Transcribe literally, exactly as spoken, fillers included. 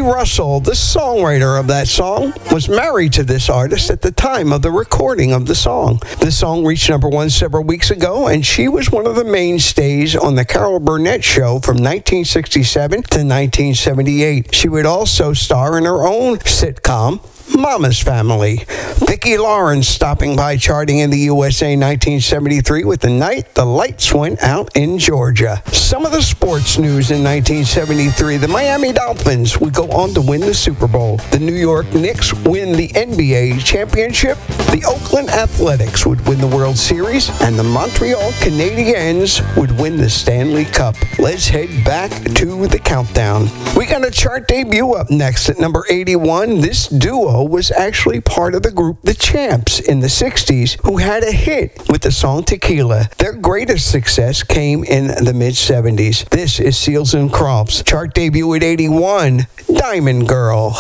Russell, the songwriter of that song, was married to this artist at the time of the recording of the song. The song reached number one several weeks ago, and she was one of the mainstays on the Carol Burnett Show from nineteen sixty-seven to nineteen seventy-eight. She would also star in her own sitcom, Mama's Family. Vicki Lawrence stopping by, charting in the U S A nineteen seventy-three with The Night the Lights Went Out in Georgia. Some of the sports news in nineteen seventy-three. The Miami Dolphins would go on to win the Super Bowl. The New York Knicks win the N B A championship. The Oakland Athletics would win the World Series. And the Montreal Canadiens would win the Stanley Cup. Let's head back to the countdown. We got a chart debut up next at number eighty-one. This duo was actually part of the group The Champs in the sixties, who had a hit with the song Tequila. Their greatest success came in the mid-seventies. This is Seals and Crofts. Chart debut at eighty-one, Diamond Girl.